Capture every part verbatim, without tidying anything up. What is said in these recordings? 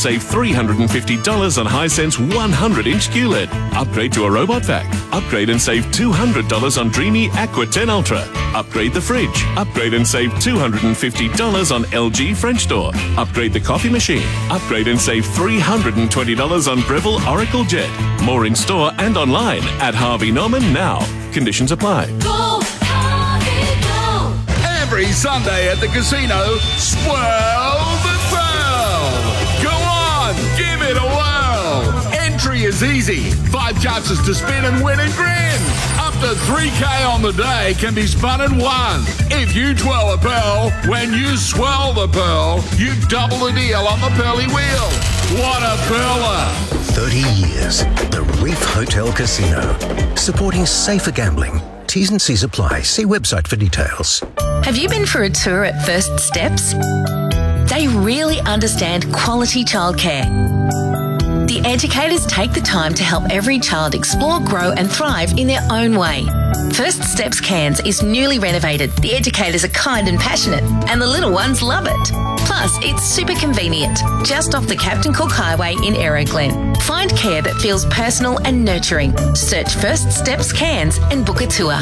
save three hundred fifty dollars on Hisense one hundred inch Q L E D. Upgrade to a robot vac. Upgrade and save two hundred dollars on Dreamy Aqua ten Ultra. Upgrade the fridge. Upgrade and save two hundred fifty dollars on L G French door. Upgrade the coffee machine. Upgrade and save three hundred twenty dollars on Breville Oracle Jet. More in store and online at Harvey Norman now. Conditions apply. Go, Harvey, go. Every Sunday at the casino, swirl the pearl. Go on, give it a whirl. Entry is easy. Five chances to spin and win and grin. Up to three K on the day can be spun and won. If you twirl a pearl, when you swirl the pearl, you double the deal on the pearly wheel. What a pearler. thirty years. The Reef Hotel Casino. Supporting safer gambling. T's and C's apply. See website for details. Have you been for a tour at First Steps? They really understand quality childcare. The educators take the time to help every child explore, grow and thrive in their own way. First Steps Cairns is newly renovated. The educators are kind and passionate and the little ones love it. Plus, it's super convenient, just off the Captain Cook Highway in Aeroglen. Find care that feels personal and nurturing. Search First Steps Cairns and book a tour.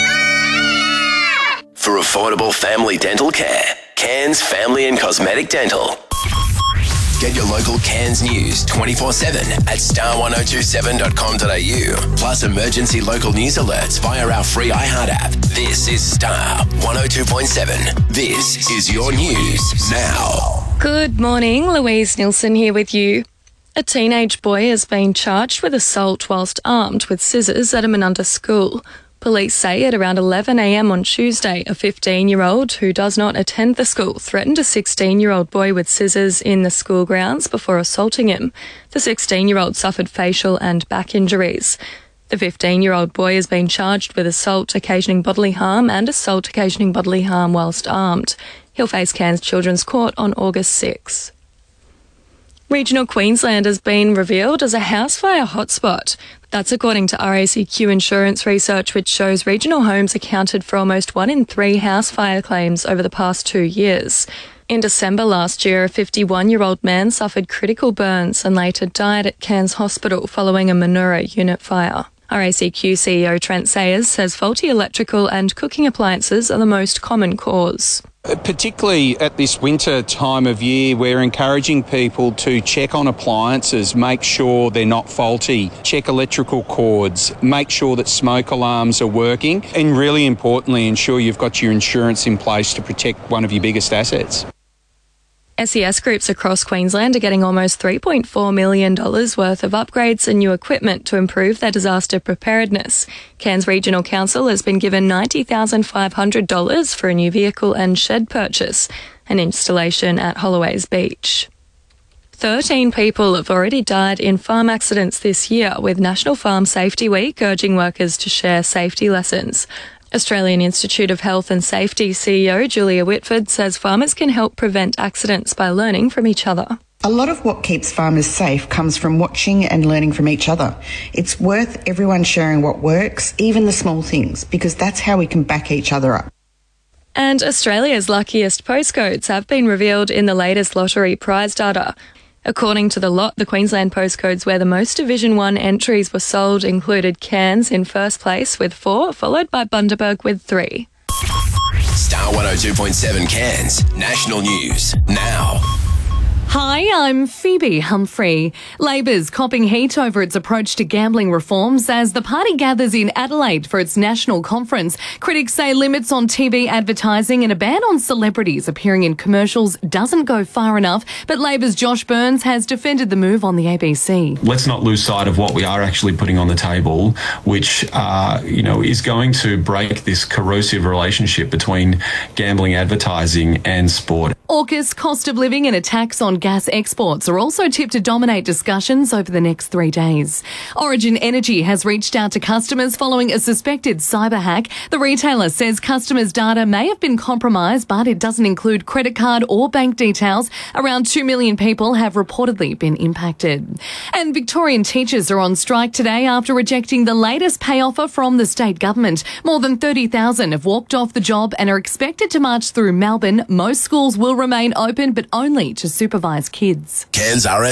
For affordable family dental care, Cairns Family and Cosmetic Dental. Get your local Cairns news twenty-four seven at star ten twenty-seven dot com dot a u, plus emergency local news alerts via our free iHeart app. This is Star one oh two point seven. This is your news now. Good morning, Louise Nilsson here with you. A teenage boy has been charged with assault whilst armed with scissors at a Menunda school. Police say at around eleven a m on Tuesday, a fifteen-year-old who does not attend the school threatened a sixteen-year-old boy with scissors in the school grounds before assaulting him. The sixteen-year-old suffered facial and back injuries. The fifteen-year-old boy has been charged with assault occasioning bodily harm and assault occasioning bodily harm whilst armed. He'll face Cairns Children's Court on August sixth. Regional Queensland has been revealed as a house fire hotspot. That's according to R A C Q insurance research, which shows regional homes accounted for almost one in three house fire claims over the past two years. In December last year, a fifty-one-year-old man suffered critical burns and later died at Cairns Hospital following a Menura unit fire. R A C Q C E O Trent Sayers says faulty electrical and cooking appliances are the most common cause. Particularly at this winter time of year, we're encouraging people to check on appliances, make sure they're not faulty, check electrical cords, make sure that smoke alarms are working, and really importantly, ensure you've got your insurance in place to protect one of your biggest assets. S E S groups across Queensland are getting almost three point four million dollars worth of upgrades and new equipment to improve their disaster preparedness. Cairns Regional Council has been given ninety thousand five hundred dollars for a new vehicle and shed purchase, an installation at Holloways Beach. Thirteen people have already died in farm accidents this year, with National Farm Safety Week urging workers to share safety lessons. Australian Institute of Health and Safety C E O Julia Whitford says farmers can help prevent accidents by learning from each other. A lot of what keeps farmers safe comes from watching and learning from each other. It's worth everyone sharing what works, even the small things, because that's how we can back each other up. And Australia's luckiest postcodes have been revealed in the latest lottery prize data. According to the lot, the Queensland postcodes where the most Division one entries were sold included Cairns in first place with four, followed by Bundaberg with three. Star one oh two point seven Cairns, national news now. Hi, I'm Phoebe Humphrey. Labor's copping heat over its approach to gambling reforms as the party gathers in Adelaide for its national conference. Critics say limits on T V advertising and a ban on celebrities appearing in commercials doesn't go far enough, but Labor's Josh Burns has defended the move on the A B C. Let's not lose sight of what we are actually putting on the table, which, uh, you know, is going to break this corrosive relationship between gambling advertising and sport. AUKUS, cost of living and a tax on gas exports are also tipped to dominate discussions over the next three days. Origin Energy has reached out to customers following a suspected cyber hack. The retailer says customers' data may have been compromised, but it doesn't include credit card or bank details. Around two million people have reportedly been impacted. And Victorian teachers are on strike today after rejecting the latest pay offer from the state government. More than thirty thousand have walked off the job and are expected to march through Melbourne. Most schools will remain open, but only to supervise kids. Cairns R S